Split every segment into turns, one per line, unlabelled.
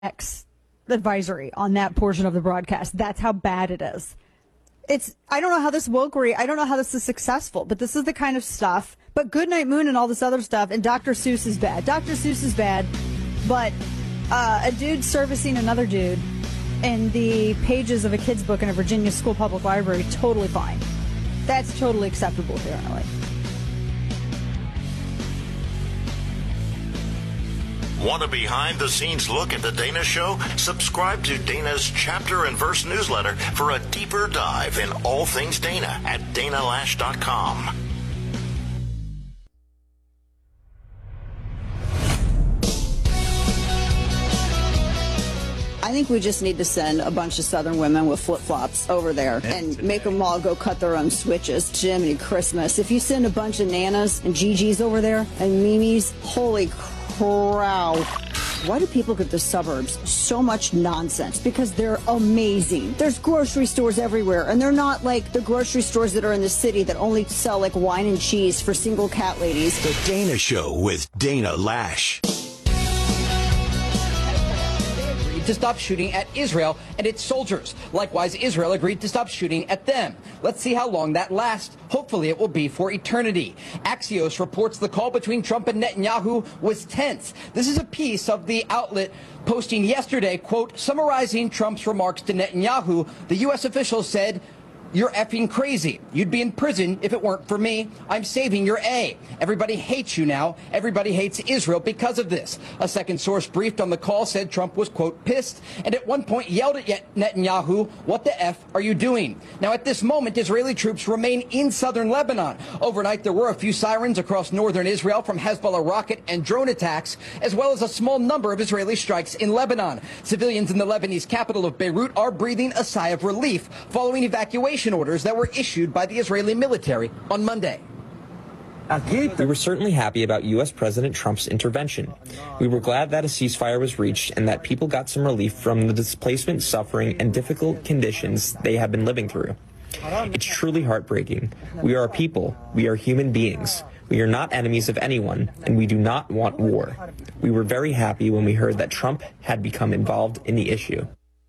X advisory on that portion of the broadcast. That's how bad it is. I don't know how this wokery, I don't know how this is successful, but this is the kind of stuff. But Goodnight Moon and all this other stuff, and Dr. Seuss is bad. Dr. Seuss is bad, but a dude servicing another dude in the pages of a kid's book in a Virginia school public library, totally fine. That's totally acceptable here in LA.
Want a behind-the-scenes look at The Dana Show? Subscribe to Dana's Chapter and Verse newsletter for a deeper dive in all things Dana at danalash.com.
I think we just need to send a bunch of Southern women with flip-flops over there and make them all go cut their own switches. Jiminy Christmas. If you send a bunch of Nanas and Gigi's over there and Mimis, holy crap. Why do people get the suburbs so much nonsense? Because they're amazing. There's grocery stores everywhere, and they're not like the grocery stores that are in the city that only sell like wine and cheese for single cat ladies.
The Dana Show with Dana Lash.
To stop shooting at Israel and its soldiers. Likewise, Israel agreed to stop shooting at them. Let's see how long that lasts. Hopefully it will be for eternity. Axios reports the call between Trump and Netanyahu was tense. This is a piece of the outlet posting yesterday, quote, summarizing Trump's remarks to Netanyahu. The U.S. official said, "You're effing crazy. You'd be in prison if it weren't for me. I'm saving your A. Everybody hates you now. Everybody hates Israel because of this." A second source briefed on the call said Trump was, quote, pissed, and at one point yelled at Netanyahu, "What the F are you doing?" Now, at this moment, Israeli troops remain in southern Lebanon. Overnight, there were a few sirens across northern Israel from Hezbollah rocket and drone attacks, as well as a small number of Israeli strikes in Lebanon. Civilians in the Lebanese capital of Beirut are breathing a sigh of relief following evacuation orders that were issued by the Israeli military on Monday.
We were certainly happy about U.S. President Trump's intervention. We were glad that a ceasefire was reached and that people got some relief from the displacement, suffering, and difficult conditions they have been living through. It's truly heartbreaking. We are a people. We are human beings. We are not enemies of anyone, and we do not want war. We were very happy when we heard that Trump had become involved in the issue.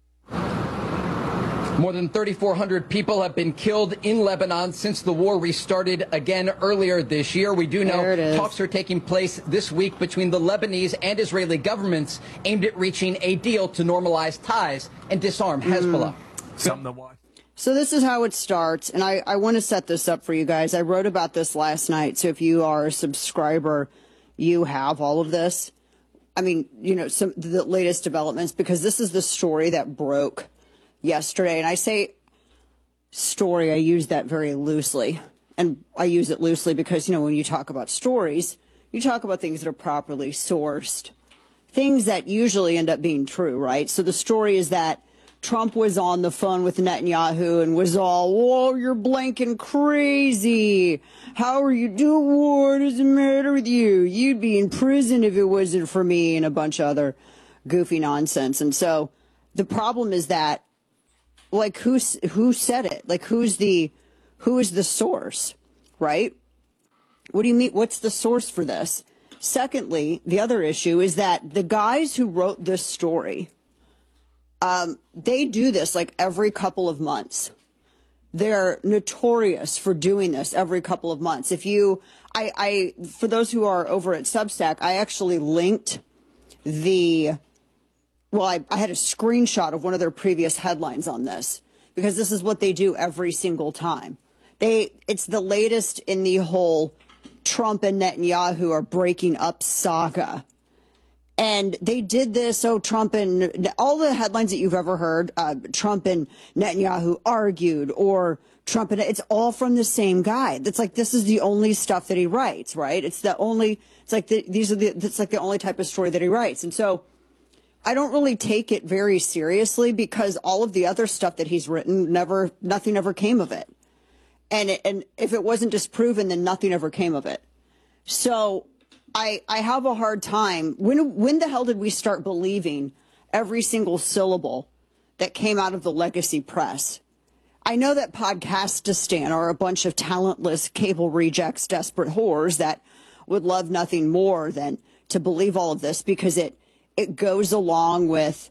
More than 3,400 people have been killed in Lebanon since the war restarted again earlier this year. We do know talks are taking place this week between the Lebanese and Israeli governments aimed at reaching a deal to normalize ties and disarm Hezbollah.
So this is how it starts, and I want to set this up for you guys. I wrote about this last night, so if you are a subscriber, you have all of this. I mean, you know, the latest developments, because this is the story that broke yesterday. And I say story, I use that very loosely. And I use it loosely because, you know, when you talk about stories, you talk about things that are properly sourced, things that usually end up being true, right? So the story is that Trump was on the phone with Netanyahu and was all, "Whoa, you're blanking crazy. How are you doing? What does the matter with you? You'd be in prison if it wasn't for me," and a bunch of other goofy nonsense. And so the problem is that, like, who said it? Like, who is the source, right? What do you mean? What's the source for this? Secondly, the other issue is that the guys who wrote this story, they do this like every couple of months. They're notorious for doing this every couple of months. For those who are over at Substack, I actually linked I had a screenshot of one of their previous headlines on this, because this is what they do every single time. It's the latest in the whole Trump and Netanyahu are breaking up saga. And they did this, Trump and all the headlines that you've ever heard, Trump and Netanyahu argued, or Trump and it's all from the same guy. That's like, this is the only stuff that he writes, right? It's like the only type of story that he writes. And so I don't really take it very seriously, because all of the other stuff that he's written, nothing ever came of it. And if it wasn't disproven, then nothing ever came of it. So I have a hard time. When the hell did we start believing every single syllable that came out of the legacy press? I know that Podcastistan are a bunch of talentless cable rejects, desperate whores that would love nothing more than to believe all of this, because it it goes along with